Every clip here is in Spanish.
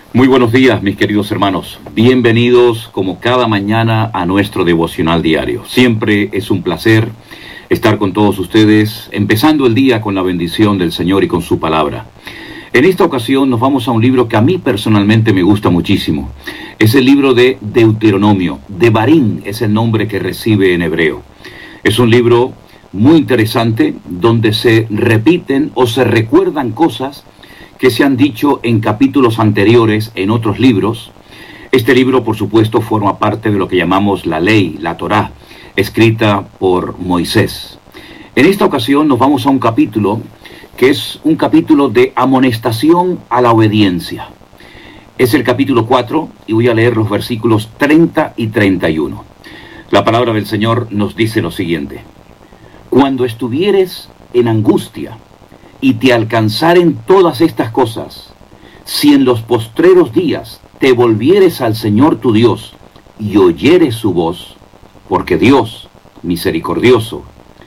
Muy buenos días, mis queridos hermanos. Bienvenidos como cada mañana a nuestro devocional diario. Siempre es un placer estar con todos ustedes, empezando el día con la bendición del Señor y con su palabra. En esta ocasión nos vamos a un libro que a mí personalmente me gusta muchísimo. Es el libro de Deuteronomio. Devarim es el nombre que recibe en hebreo. Es un libro muy interesante donde se repiten o se recuerdan cosas que se han dicho en capítulos anteriores en otros libros. Este libro, por supuesto, forma parte de lo que llamamos la ley, la Torá, escrita por Moisés. En esta ocasión nos vamos a un capítulo que es un capítulo de amonestación a la obediencia. Es el capítulo 4 y voy a leer los versículos 30 y 31. La palabra del Señor nos dice lo siguiente: Cuando estuvieres en angustia y te alcanzaren todas estas cosas, si en los postreros días te volvieres al Señor tu Dios y oyeres su voz, porque Dios, misericordioso,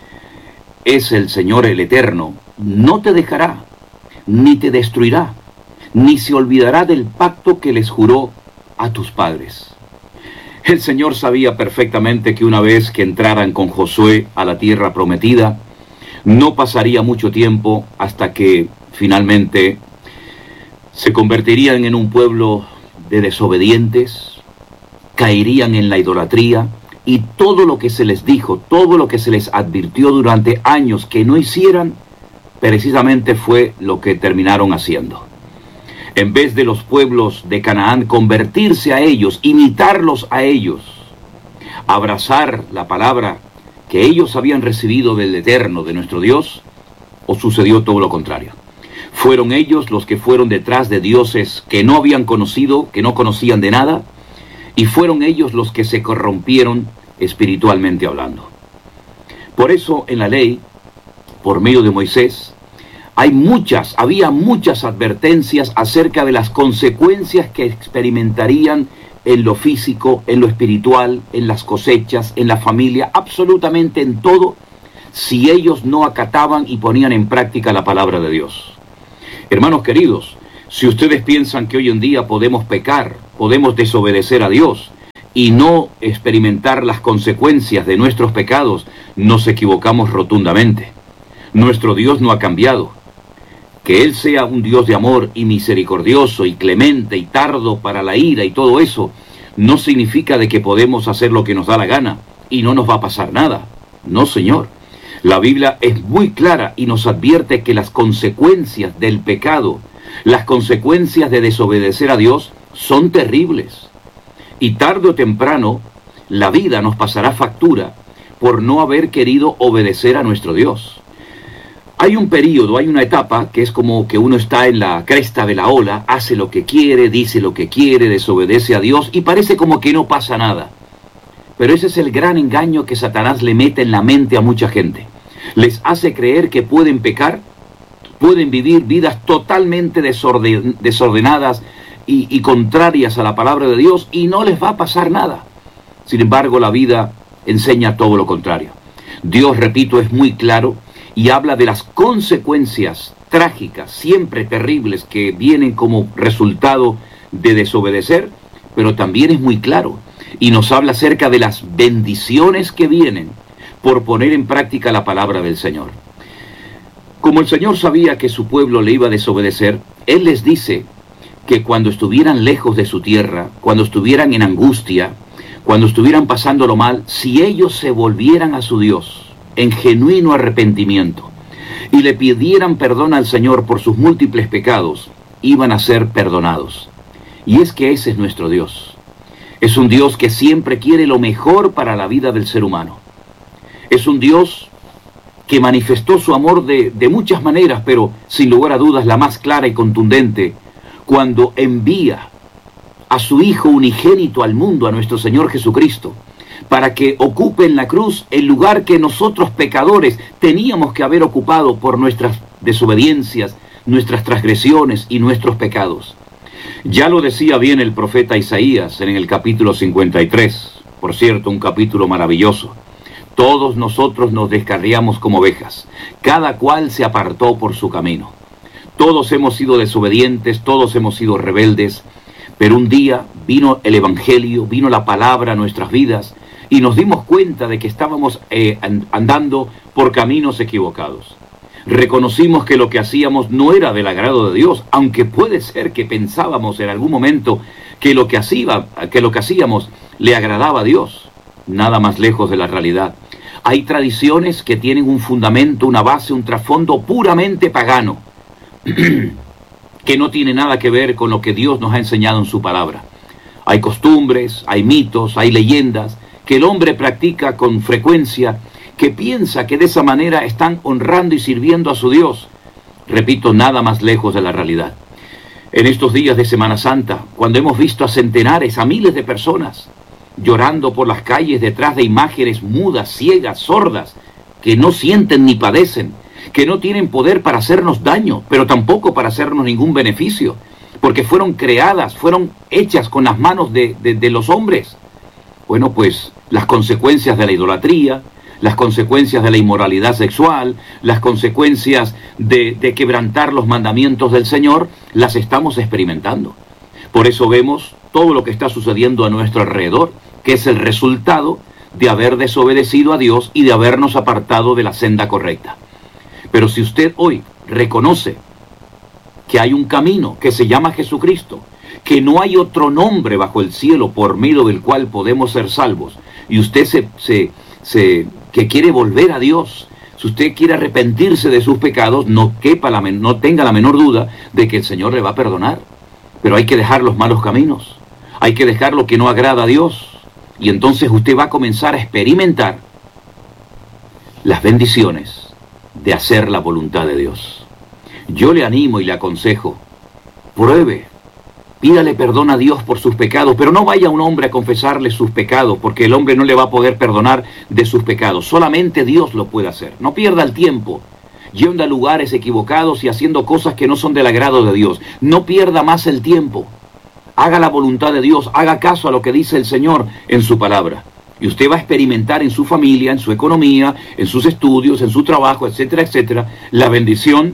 es el Señor el Eterno, no te dejará, ni te destruirá, ni se olvidará del pacto que les juró a tus padres. El Señor sabía perfectamente que una vez que entraran con Josué a la tierra prometida, no pasaría mucho tiempo hasta que finalmente se convertirían en un pueblo de desobedientes, caerían en la idolatría, y todo lo que se les dijo, todo lo que se les advirtió durante años que no hicieran, precisamente fue lo que terminaron haciendo. En vez de los pueblos de Canaán convertirse a ellos, imitarlos a ellos, abrazar la palabra que ellos habían recibido del Eterno, de nuestro Dios, o sucedió todo lo contrario. Fueron ellos los que fueron detrás de dioses que no habían conocido, que no conocían de nada, y fueron ellos los que se corrompieron espiritualmente hablando. Por eso en la ley, por medio de Moisés, había muchas advertencias acerca de las consecuencias que experimentarían en lo físico, en lo espiritual, en las cosechas, en la familia, absolutamente en todo, si ellos no acataban y ponían en práctica la palabra de Dios. Hermanos queridos, si ustedes piensan que hoy en día podemos pecar, podemos desobedecer a Dios y no experimentar las consecuencias de nuestros pecados, nos equivocamos rotundamente. Nuestro Dios no ha cambiado. Que Él sea un Dios de amor y misericordioso y clemente y tardo para la ira y todo eso, no significa de que podemos hacer lo que nos da la gana y no nos va a pasar nada. No, Señor. La Biblia es muy clara y nos advierte que las consecuencias del pecado, las consecuencias de desobedecer a Dios, son terribles. Y tarde o temprano, la vida nos pasará factura por no haber querido obedecer a nuestro Dios. Hay un periodo, hay una etapa que es como que uno está en la cresta de la ola, hace lo que quiere, dice lo que quiere, desobedece a Dios y parece como que no pasa nada. Pero ese es el gran engaño que Satanás le mete en la mente a mucha gente. Les hace creer que pueden pecar, pueden vivir vidas totalmente desordenadas y contrarias a la palabra de Dios y no les va a pasar nada. Sin embargo, la vida enseña todo lo contrario. Dios, repito, es muy claro y habla de las consecuencias trágicas, siempre terribles, que vienen como resultado de desobedecer, pero también es muy claro y nos habla acerca de las bendiciones que vienen por poner en práctica la palabra del Señor. Como el Señor sabía que su pueblo le iba a desobedecer, Él les dice que cuando estuvieran lejos de su tierra, cuando estuvieran en angustia, cuando estuvieran pasándolo mal, si ellos se volvieran a su Dios en genuino arrepentimiento y le pidieran perdón al Señor por sus múltiples pecados, iban a ser perdonados. Y es que ese es nuestro Dios. Es un Dios que siempre quiere lo mejor para la vida del ser humano. Es un Dios que manifestó su amor de muchas maneras, pero sin lugar a dudas la más clara y contundente, cuando envía a su Hijo unigénito al mundo, a nuestro Señor Jesucristo, para que ocupe en la cruz el lugar que nosotros pecadores teníamos que haber ocupado por nuestras desobediencias, nuestras transgresiones y nuestros pecados. Ya lo decía bien el profeta Isaías en el capítulo 53, por cierto, un capítulo maravilloso. Todos nosotros nos descarriamos como ovejas, cada cual se apartó por su camino. Todos hemos sido desobedientes, todos hemos sido rebeldes, Pero un día vino el Evangelio, vino la palabra a nuestras vidas y nos dimos cuenta de que estábamos andando por caminos equivocados. Reconocimos que lo que hacíamos no era del agrado de Dios, aunque puede ser que pensábamos en algún momento que lo que hacíamos le agradaba a Dios. Nada más lejos de la realidad. Hay tradiciones que tienen un fundamento, una base, un trasfondo puramente pagano, que no tiene nada que ver con lo que Dios nos ha enseñado en su palabra. Hay costumbres, hay mitos, hay leyendas que el hombre practica con frecuencia, que piensa que de esa manera están honrando y sirviendo a su Dios. Repito, nada más lejos de la realidad. En estos días de Semana Santa, cuando hemos visto a centenares, a miles de personas llorando por las calles detrás de imágenes mudas, ciegas, sordas, que no sienten ni padecen, que no tienen poder para hacernos daño, pero tampoco para hacernos ningún beneficio, porque fueron creadas, fueron hechas con las manos de los hombres. Bueno, pues las consecuencias de la idolatría, las consecuencias de la inmoralidad sexual, las consecuencias de quebrantar los mandamientos del Señor, las estamos experimentando. Por eso vemos todo lo que está sucediendo a nuestro alrededor, que es el resultado de haber desobedecido a Dios y de habernos apartado de la senda correcta. Pero si usted hoy reconoce que hay un camino que se llama Jesucristo, que no hay otro nombre bajo el cielo por medio del cual podemos ser salvos, y usted que quiere volver a Dios, si usted quiere arrepentirse de sus pecados, no tenga la menor duda de que el Señor le va a perdonar. Pero hay que dejar los malos caminos, hay que dejar lo que no agrada a Dios, y entonces usted va a comenzar a experimentar las bendiciones de hacer la voluntad de Dios. Yo le animo y le aconsejo, pruebe, pídale perdón a Dios por sus pecados, pero no vaya un hombre a confesarle sus pecados, porque el hombre no le va a poder perdonar de sus pecados. Solamente Dios lo puede hacer. No pierda el tiempo yendo a lugares equivocados y haciendo cosas que no son del agrado de Dios. No pierda más el tiempo. Haga la voluntad de Dios, haga caso a lo que dice el Señor en su palabra. Y usted va a experimentar en su familia, en su economía, en sus estudios, en su trabajo, etcétera, etcétera, la bendición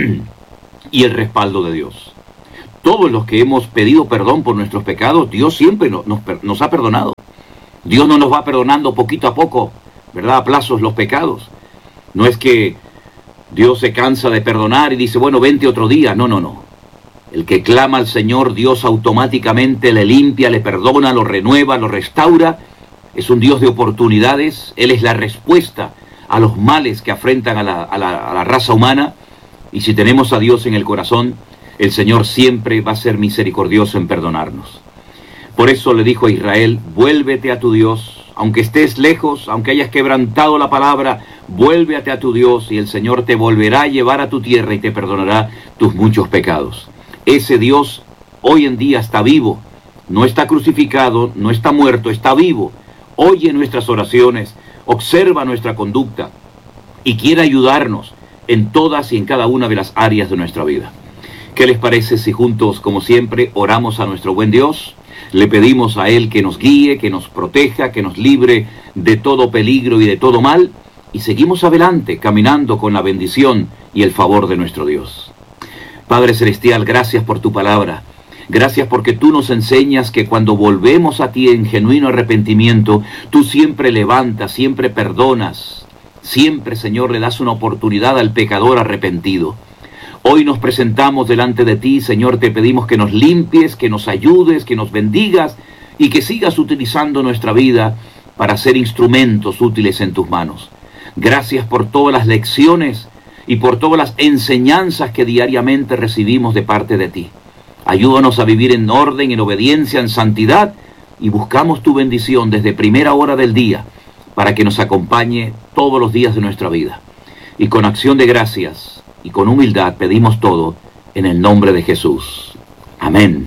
y el respaldo de Dios. Todos los que hemos pedido perdón por nuestros pecados, Dios siempre nos ha perdonado. Dios no nos va perdonando poquito a poco, ¿verdad? A plazos los pecados. No es que Dios se cansa de perdonar y dice, bueno, vente otro día. No, no, no. El que clama al Señor, Dios automáticamente le limpia, le perdona, lo renueva, lo restaura. Es un Dios de oportunidades. Él es la respuesta a los males que afrentan a la raza humana. Y si tenemos a Dios en el corazón, el Señor siempre va a ser misericordioso en perdonarnos. Por eso le dijo a Israel, vuélvete a tu Dios, aunque estés lejos, aunque hayas quebrantado la palabra, vuélvete a tu Dios y el Señor te volverá a llevar a tu tierra y te perdonará tus muchos pecados. Ese Dios hoy en día está vivo, no está crucificado, no está muerto, está vivo. Oye nuestras oraciones, observa nuestra conducta y quiere ayudarnos en todas y en cada una de las áreas de nuestra vida. ¿Qué les parece si juntos, como siempre, oramos a nuestro buen Dios? Le pedimos a Él que nos guíe, que nos proteja, que nos libre de todo peligro y de todo mal, y seguimos adelante, caminando con la bendición y el favor de nuestro Dios. Padre Celestial, gracias por tu palabra. Gracias porque tú nos enseñas que cuando volvemos a ti en genuino arrepentimiento, tú siempre levantas, siempre perdonas, siempre, Señor, le das una oportunidad al pecador arrepentido. Hoy nos presentamos delante de ti, Señor, te pedimos que nos limpies, que nos ayudes, que nos bendigas y que sigas utilizando nuestra vida para ser instrumentos útiles en tus manos. Gracias por todas las lecciones y por todas las enseñanzas que diariamente recibimos de parte de ti. Ayúdanos a vivir en orden, en obediencia, en santidad y buscamos tu bendición desde primera hora del día para que nos acompañe todos los días de nuestra vida. Y con acción de gracias y con humildad pedimos todo en el nombre de Jesús. Amén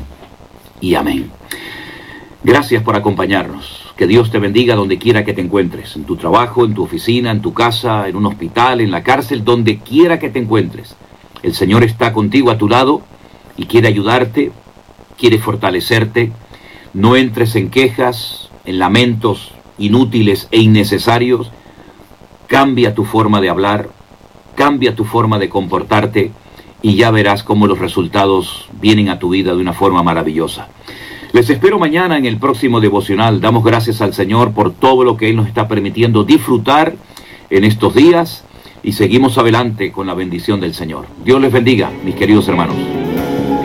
y amén. Gracias por acompañarnos. Que Dios te bendiga donde quiera que te encuentres, en tu trabajo, en tu oficina, en tu casa, en un hospital, en la cárcel, donde quiera que te encuentres. El Señor está contigo a tu lado y quiere ayudarte, quiere fortalecerte. No entres en quejas, en lamentos inútiles e innecesarios. Cambia tu forma de hablar, cambia tu forma de comportarte y ya verás cómo los resultados vienen a tu vida de una forma maravillosa. Les espero mañana en el próximo devocional. Damos gracias al Señor por todo lo que Él nos está permitiendo disfrutar en estos días y seguimos adelante con la bendición del Señor. Dios les bendiga, mis queridos hermanos.